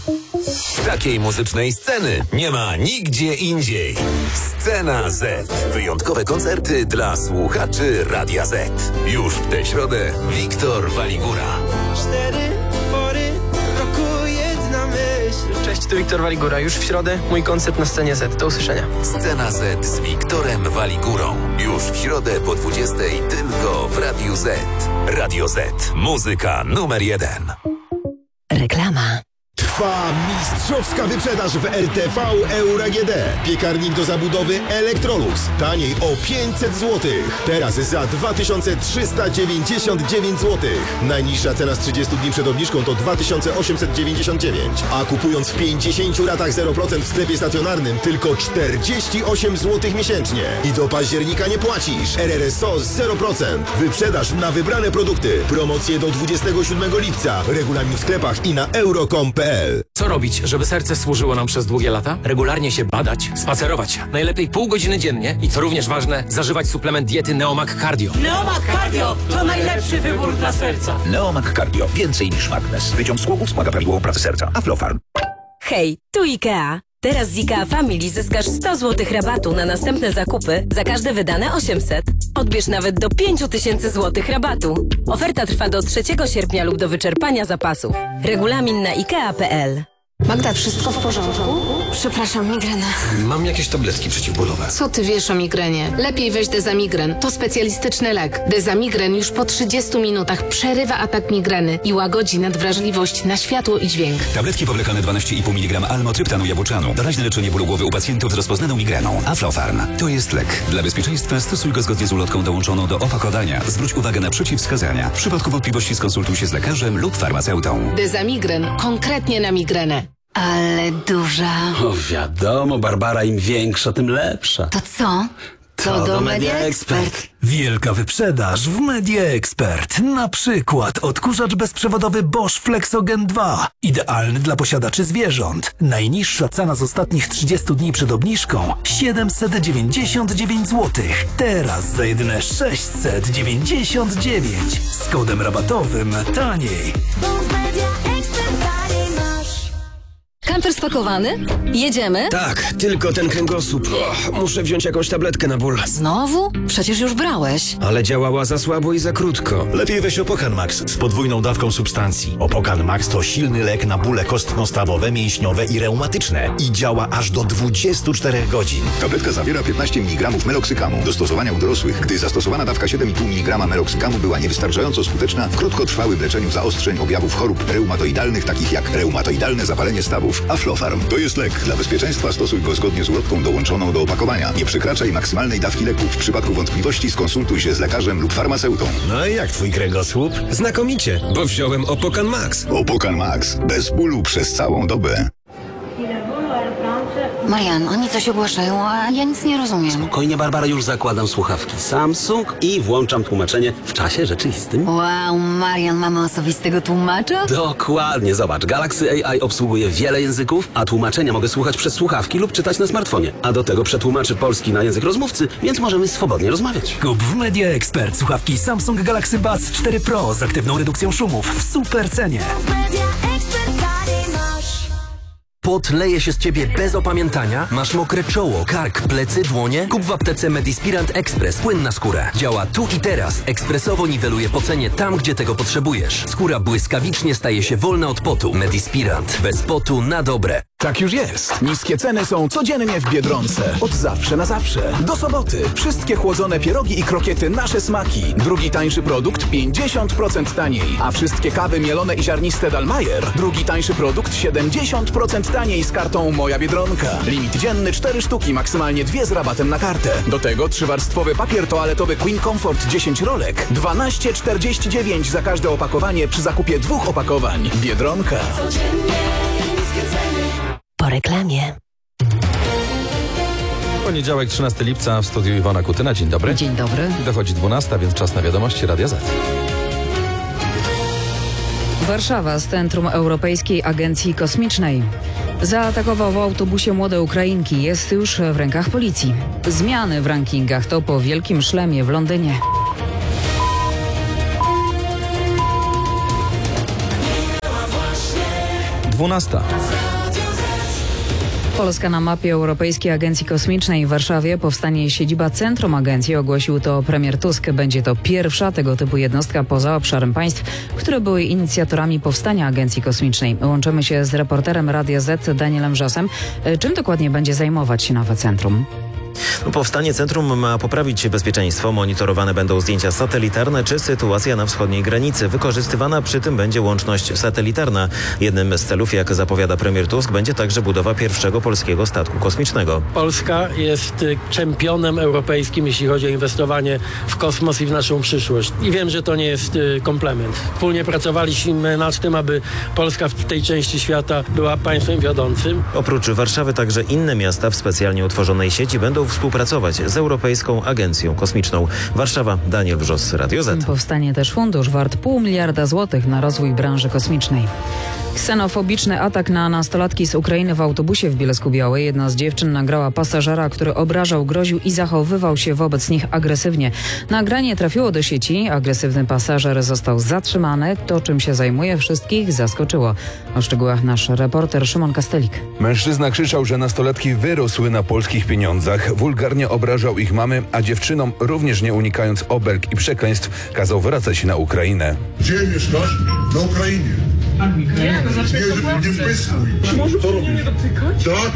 Takiej muzycznej sceny nie ma nigdzie indziej. Scena Z. Wyjątkowe koncerty dla słuchaczy Radia Z. Już w tę środę Wiktor Waligura. 4 pory roku jedna myśl. Cześć, tu Wiktor Waligura. Już w środę mój koncert na scenie Z. Do usłyszenia. Scena Z z Wiktorem Waligurą. Już w środę po 20:00 tylko w Radiu Z. Radio Z. Muzyka numer 1. Reklama. Trwa mistrzowska wyprzedaż w RTV Euro AGD. Piekarnik do zabudowy Electrolux. Taniej o 500 zł. Teraz za 2399 zł. Najniższa cena z 30 dni przed obniżką to 2899. A kupując w 50 ratach 0% w sklepie stacjonarnym tylko 48 zł miesięcznie. I do października nie płacisz. RRSO 0%. Wyprzedaż na wybrane produkty. Promocje do 27 lipca. Regulamin w sklepach i na euro.com.pl. Co robić, żeby serce służyło nam przez długie lata? Regularnie się badać, spacerować. Najlepiej pół godziny dziennie i co również ważne, zażywać suplement diety Neomag Cardio. Neomag Cardio to najlepszy wybór dla serca. Neomag Cardio. Więcej niż magnes. Wyciąg z głowów wspomaga prawidłową pracę serca. Aflofarm. Hej, tu IKEA. Teraz z IKEA Family zyskasz 100 zł rabatu na następne zakupy za każde wydane 800. Odbierz nawet do 5000 zł rabatu. Oferta trwa do 3 sierpnia lub do wyczerpania zapasów. Regulamin na ikea.pl. Magda, wszystko w porządku? Przepraszam, migrena. Mam jakieś tabletki przeciwbólowe. Co ty wiesz o migrenie? Lepiej weź Dezamigren. To specjalistyczny lek. Dezamigren już po 30 minutach przerywa atak migreny i łagodzi nadwrażliwość na światło i dźwięk. Tabletki powlekane 12,5 mg almotryptanu jabłczanu. Doraźne leczenie bólu głowy u pacjentów z rozpoznaną migreną. Aflofarm. To jest lek. Dla bezpieczeństwa stosuj go zgodnie z ulotką dołączoną do opakowania. Zwróć uwagę na przeciwwskazania. W przypadku wątpliwości skonsultuj się z lekarzem lub farmaceutą. Dezamigren. Konkretnie na migrenę. Ale duża. O wiadomo, Barbara, im większa, tym lepsza. To co? To do Media Expert. Wielka wyprzedaż w Media Expert. Na przykład odkurzacz bezprzewodowy Bosch Flexogen 2. Idealny dla posiadaczy zwierząt. Najniższa cena z ostatnich 30 dni przed obniżką 799 zł. Teraz za jedyne 699. Z kodem rabatowym taniej. Kamper spakowany? Jedziemy? Tak, tylko ten kręgosłup. Muszę wziąć jakąś tabletkę na ból. Znowu? Przecież już brałeś. Ale działała za słabo i za krótko. Lepiej weź Opokan Max z podwójną dawką substancji. Opokan Max to silny lek na bóle kostno-stawowe, mięśniowe i reumatyczne. I działa aż do 24 godzin. Tabletka zawiera 15 mg meloksykamu. Do stosowania u dorosłych, gdy zastosowana dawka 7,5 mg meloksykamu była niewystarczająco skuteczna w krótkotrwałym leczeniu zaostrzeń objawów chorób reumatoidalnych, takich jak reumatoidalne zapalenie stawów. Aflofarm to jest lek. Dla bezpieczeństwa stosuj go zgodnie z ulotką dołączoną do opakowania. Nie przekraczaj maksymalnej dawki leku. W przypadku wątpliwości skonsultuj się z lekarzem lub farmaceutą. No i jak twój kręgosłup? Znakomicie, bo wziąłem Opokan Max. Opokan Max. Bez bólu przez całą dobę. Marian, oni coś ogłaszają, a ja nic nie rozumiem. Spokojnie, Barbara, już zakładam słuchawki Samsung i włączam tłumaczenie w czasie rzeczywistym. Wow, Marian, mamy osobistego tłumacza? Dokładnie, zobacz, Galaxy AI obsługuje wiele języków, a tłumaczenia mogę słuchać przez słuchawki lub czytać na smartfonie. A do tego przetłumaczy polski na język rozmówcy, więc możemy swobodnie rozmawiać. Kup w Media Expert słuchawki Samsung Galaxy Buds 4 Pro z aktywną redukcją szumów w super cenie. Pot leje się z ciebie bez opamiętania? Masz mokre czoło, kark, plecy, dłonie? Kup w aptece Medispirant Express płyn na skórę. Działa tu i teraz. Ekspresowo niweluje pocenie tam, gdzie tego potrzebujesz. Skóra błyskawicznie staje się wolna od potu. Medispirant. Bez potu na dobre. Tak już jest. Niskie ceny są codziennie w Biedronce. Od zawsze na zawsze. Do soboty. Wszystkie chłodzone pierogi i krokiety Nasze Smaki. Drugi tańszy produkt 50% taniej. A wszystkie kawy mielone i ziarniste Dalmajer. Drugi tańszy produkt 70% taniej z kartą Moja Biedronka. Limit dzienny 4 sztuki, maksymalnie 2 z rabatem na kartę. Do tego 3-warstwowy papier toaletowy Queen Comfort 10 rolek. 12,49 za każde opakowanie przy zakupie 2 opakowań. Biedronka. Po reklamie. Poniedziałek, 13 lipca w studiu Iwona Kutyna. Dzień dobry. Dzień dobry. Dochodzi 12, więc czas na wiadomości Radia Z. Warszawa z Centrum Europejskiej Agencji Kosmicznej. Zaatakował w autobusie młode Ukrainki. Jest już w rękach policji. Zmiany w rankingach to po Wielkim Szlemie w Londynie. 12. Polska na mapie Europejskiej Agencji Kosmicznej w Warszawie. Powstanie siedziba Centrum Agencji, ogłosił to premier Tusk. Będzie to pierwsza tego typu jednostka poza obszarem państw, które były inicjatorami powstania Agencji Kosmicznej. Łączymy się z reporterem Radia Z Danielem Wrzosem. Czym dokładnie będzie zajmować się nowe centrum? Powstanie centrum ma poprawić bezpieczeństwo. Monitorowane będą zdjęcia satelitarne czy sytuacja na wschodniej granicy. Wykorzystywana przy tym będzie łączność satelitarna. Jednym z celów, jak zapowiada premier Tusk, będzie także budowa pierwszego polskiego statku kosmicznego. Polska jest czempionem europejskim, jeśli chodzi o inwestowanie w kosmos i w naszą przyszłość. I wiem, że to nie jest komplement. Wspólnie pracowaliśmy nad tym, aby Polska w tej części świata była państwem wiodącym. Oprócz Warszawy także inne miasta w specjalnie utworzonej sieci będą współpracować z Europejską Agencją Kosmiczną. Warszawa, Daniel Wrzos, Radio Z. Powstanie też fundusz wart 0,5 miliarda złotych na rozwój branży kosmicznej. Ksenofobiczny atak na nastolatki z Ukrainy w autobusie w Bielsku-Białej. Jedna z dziewczyn nagrała pasażera, który obrażał, groził i zachowywał się wobec nich agresywnie. Nagranie trafiło do sieci. Agresywny pasażer został zatrzymany. To, czym się zajmuje, wszystkich zaskoczyło. O szczegółach nasz reporter Szymon Kastelik. Mężczyzna krzyczał, że nastolatki wyrosły na polskich pieniądzach. Wulgarnie obrażał ich mamy, a dziewczynom, również nie unikając obelg i przekleństw, kazał wracać na Ukrainę. Gdzie mieszkasz? Na Ukrainie. Nie wpyskuj. Czy może nie dotykać? Tak.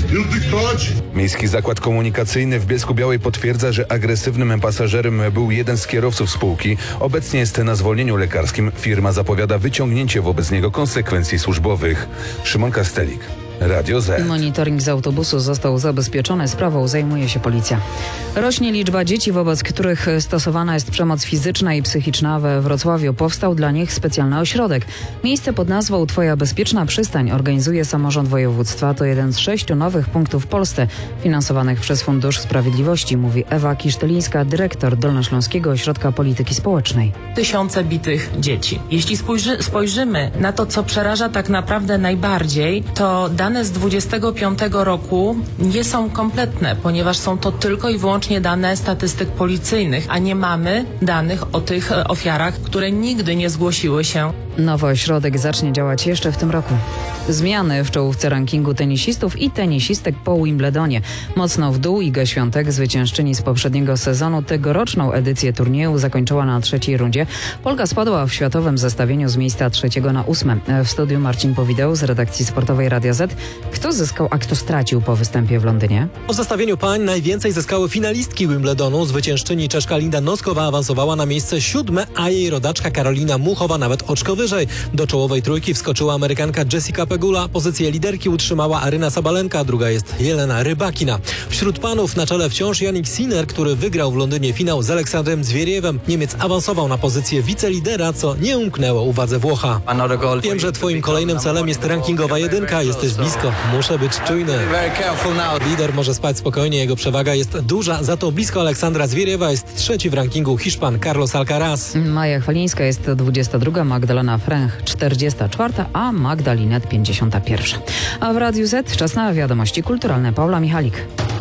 Miejski Zakład Komunikacyjny w Bielsku-Białej potwierdza, że agresywnym pasażerem był jeden z kierowców spółki. Obecnie jest na zwolnieniu lekarskim. Firma zapowiada wyciągnięcie wobec niego konsekwencji służbowych. Szymon Kastelik, Radio Z. Monitoring z autobusu został zabezpieczony. Sprawą zajmuje się policja. Rośnie liczba dzieci, wobec których stosowana jest przemoc fizyczna i psychiczna. We Wrocławiu powstał dla nich specjalny ośrodek. Miejsce pod nazwą Twoja bezpieczna przystań organizuje samorząd województwa. To jeden z 6 nowych punktów w Polsce finansowanych przez Fundusz Sprawiedliwości, mówi Ewa Kisztelińska, dyrektor Dolnośląskiego Ośrodka Polityki Społecznej. Tysiące bitych dzieci. Jeśli spojrzymy na to, co przeraża tak naprawdę najbardziej, to dane z 25 roku nie są kompletne, ponieważ są to tylko i wyłącznie dane statystyk policyjnych, a nie mamy danych o tych ofiarach, które nigdy nie zgłosiły się. Nowy ośrodek zacznie działać jeszcze w tym roku. Zmiany w czołówce rankingu tenisistów i tenisistek po Wimbledonie. Mocno w dół Iga Świątek, zwyciężczyni z poprzedniego sezonu, tegoroczną edycję turnieju zakończyła na 3. rundzie. Polka spadła w światowym zestawieniu z miejsca 3. na 8. W studiu Marcin Powideł z redakcji sportowej Radia Z. Kto zyskał, a kto stracił po występie w Londynie? Po zestawieniu pań najwięcej zyskały finalistki Wimbledonu. Zwyciężczyni Czeszka Linda Noskowa awansowała na miejsce 7, a jej rodaczka Karolina Muchowa nawet oczko wyżej. Do czołowej trójki wskoczyła Amerykanka Jessica Pegula. Pozycję liderki utrzymała Aryna Sabalenka, druga jest Jelena Rybakina. Wśród panów na czele wciąż Jannik Sinner, który wygrał w Londynie finał z Aleksandrem Zwieriewem. Niemiec awansował na pozycję wicelidera, co nie umknęło uwadze Włocha. Wiem, że twoim kolejnym celem jest rankingowa 1. Jesteś blisko. Muszę być czujny. Lider może spać spokojnie, jego przewaga jest duża, za to blisko Aleksandra Zwieriewa jest 3. w rankingu Hiszpan Carlos Alcaraz. Maja Chwalińska jest 22, Magdalena Fręch 44, a Magdalinet 51. A w Radiu Z czas na wiadomości kulturalne. Paula Michalik.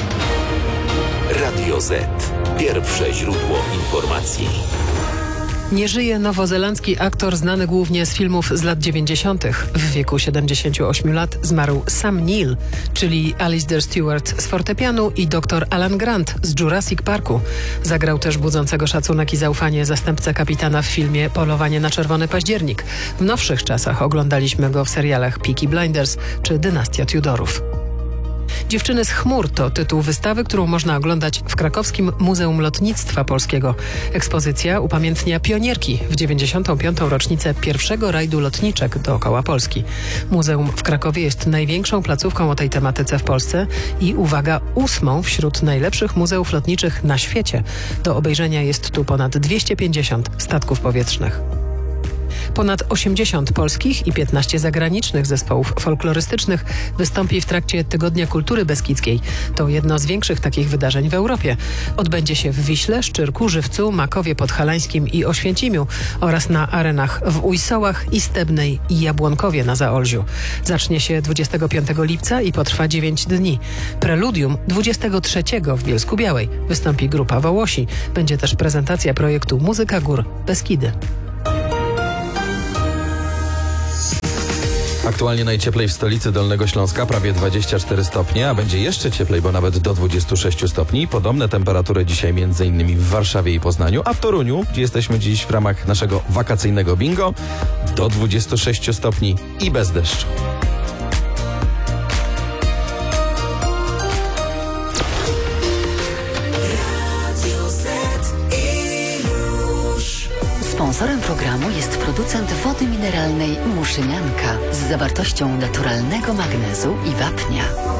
Radio Z. Pierwsze źródło informacji. Nie żyje nowozelandzki aktor znany głównie z filmów z lat 90. W wieku 78 lat zmarł Sam Neill, czyli Alistair Stewart z fortepianu i dr Alan Grant z Jurassic Parku. Zagrał też budzącego szacunek i zaufanie zastępcę kapitana w filmie Polowanie na czerwony październik. W nowszych czasach oglądaliśmy go w serialach Peaky Blinders czy Dynastia Tudorów. Dziewczyny z chmur to tytuł wystawy, którą można oglądać w krakowskim Muzeum Lotnictwa Polskiego. Ekspozycja upamiętnia pionierki w 95. rocznicę pierwszego rajdu lotniczek dookoła Polski. Muzeum w Krakowie jest największą placówką o tej tematyce w Polsce i, uwaga, 8. wśród najlepszych muzeów lotniczych na świecie. Do obejrzenia jest tu ponad 250 statków powietrznych. Ponad 80 polskich i 15 zagranicznych zespołów folklorystycznych wystąpi w trakcie Tygodnia Kultury Beskidzkiej. To jedno z większych takich wydarzeń w Europie. Odbędzie się w Wiśle, Szczyrku, Żywcu, Makowie Podhalańskim i Oświęcimiu oraz na arenach w Ujsołach, Istebnej i Jabłonkowie na Zaolziu. Zacznie się 25 lipca i potrwa 9 dni. Preludium 23 w Bielsku-Białej wystąpi grupa Wołosi. Będzie też prezentacja projektu Muzyka Gór Beskidy. Aktualnie najcieplej w stolicy Dolnego Śląska, prawie 24 stopnie, a będzie jeszcze cieplej, bo nawet do 26 stopni. Podobne temperatury dzisiaj m.in. w Warszawie i Poznaniu, a w Toruniu, gdzie jesteśmy dziś w ramach naszego wakacyjnego bingo, do 26 stopni i bez deszczu. Sponsorem programu jest producent wody mineralnej Muszynianka z zawartością naturalnego magnezu i wapnia.